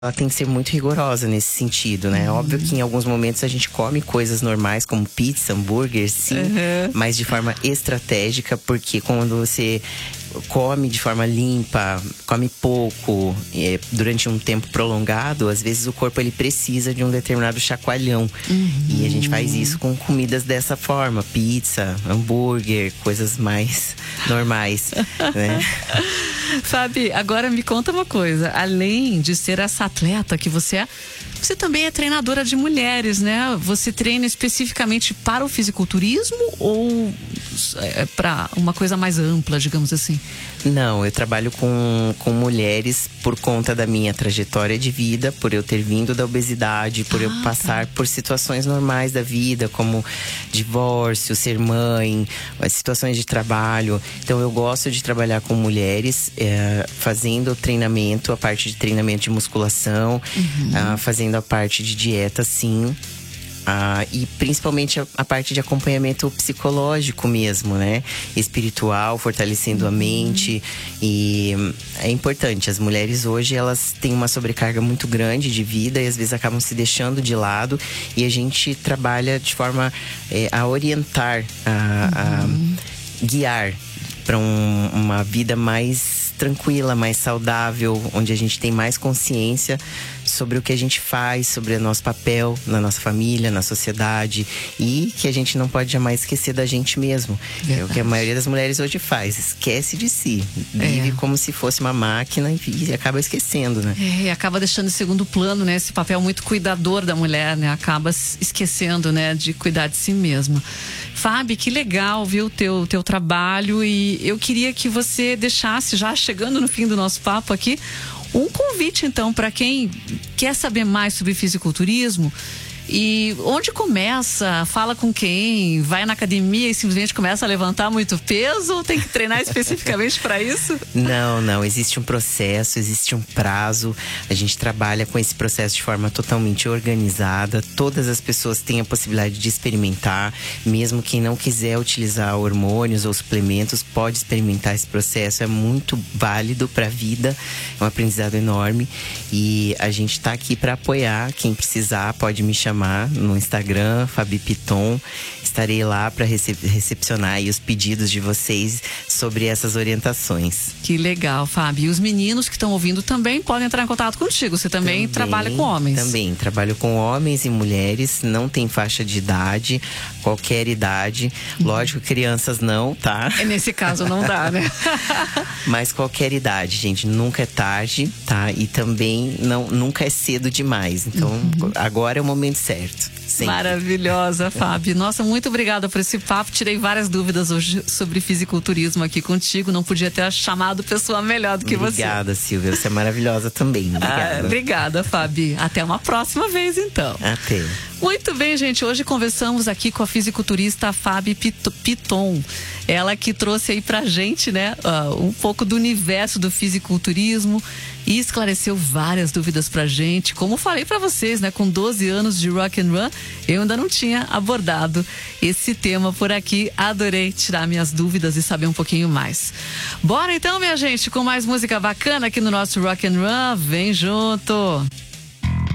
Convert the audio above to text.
Ela tem que ser muito rigorosa nesse sentido, né? Óbvio que em alguns momentos a gente come coisas normais, como pizza, hambúrguer, sim. Mas de forma estratégica, porque quando você come de forma limpa, come pouco, durante um tempo prolongado, às vezes o corpo ele precisa de um determinado chacoalhão. E a gente faz isso com comidas dessa forma, pizza, hambúrguer, coisas mais normais, né? Fabi, agora me conta uma coisa. Além de ser essa atleta que você é, você também é treinadora de mulheres, né? Você treina especificamente para o fisiculturismo ou para uma coisa mais ampla, digamos assim? Não, eu trabalho com mulheres por conta da minha trajetória de vida, por eu ter vindo da obesidade, por eu passar por situações normais da vida, como divórcio, ser mãe, situações de trabalho. Então eu gosto de trabalhar com mulheres, fazendo treinamento, a parte de treinamento de musculação, fazendo a parte de dieta, sim. E principalmente a parte de acompanhamento psicológico mesmo, né? Espiritual, fortalecendo a mente. E é importante, as mulheres hoje, elas têm uma sobrecarga muito grande de vida e às vezes acabam se deixando de lado. E a gente trabalha de forma a orientar, a guiar para uma vida mais tranquila, mais saudável, onde a gente tem mais consciência sobre o que a gente faz, sobre o nosso papel na nossa família, na sociedade, e que a gente não pode jamais esquecer da gente mesmo. É o que a maioria das mulheres hoje faz, esquece de si, vive como se fosse uma máquina e acaba esquecendo, né? E acaba deixando em segundo plano, né, esse papel muito cuidador da mulher, né? Acaba esquecendo, né, de cuidar de si mesma. Fábio, que legal ver o teu trabalho, e eu queria que você deixasse, já chegando no fim do nosso papo aqui, um convite então para quem quer saber mais sobre fisiculturismo. E onde começa? Fala com quem? Vai na academia e simplesmente começa a levantar muito peso? Ou tem que treinar especificamente para isso? Não. Existe um processo, existe um prazo. A gente trabalha com esse processo de forma totalmente organizada. Todas as pessoas têm a possibilidade de experimentar. Mesmo quem não quiser utilizar hormônios ou suplementos, pode experimentar esse processo. É muito válido para a vida. É um aprendizado enorme. E a gente está aqui para apoiar. Quem precisar pode me chamar no Instagram, Fabi Piton. Estarei lá para recepcionar aí os pedidos de vocês sobre essas orientações. Que legal, Fabi. E os meninos que estão ouvindo também podem entrar em contato contigo. Você também trabalha com homens? Também, trabalho com homens e mulheres. Não tem faixa de idade, qualquer idade. Lógico, crianças não, tá? Nesse caso não dá, né? Mas qualquer idade, gente. Nunca é tarde, tá? E também nunca é cedo demais. Então, agora é o momento certo. Sempre. Maravilhosa, Fábio. Nossa, muito obrigada por esse papo. Tirei várias dúvidas hoje sobre fisiculturismo aqui contigo. Não podia ter chamado pessoa melhor do que você. Obrigada, Silvia. Você é maravilhosa também. Obrigada. Obrigada, Fábio. Até uma próxima vez, então. Até. Muito bem, gente. Hoje conversamos aqui com a fisiculturista Fabi Piton. Ela que trouxe aí pra gente, né, um pouco do universo do fisiculturismo e esclareceu várias dúvidas pra gente. Como falei pra vocês, né, com 12 anos de Rock and Run, eu ainda não tinha abordado esse tema por aqui. Adorei tirar minhas dúvidas e saber um pouquinho mais. Bora então, minha gente, com mais música bacana aqui no nosso Rock and Run. Vem junto!